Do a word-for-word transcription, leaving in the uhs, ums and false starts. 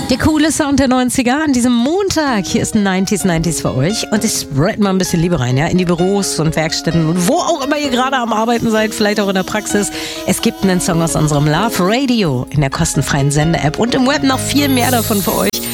Der coole Sound der neunziger an diesem Montag. Hier ist ein neunziger neunzig für euch. Und ich spread mal ein bisschen Liebe rein, ja, in die Büros und Werkstätten und wo auch immer ihr gerade am Arbeiten seid, vielleicht auch in der Praxis. Es gibt einen Song aus unserem Love Radio in der kostenfreien Sende-App und im Web noch viel mehr davon für euch.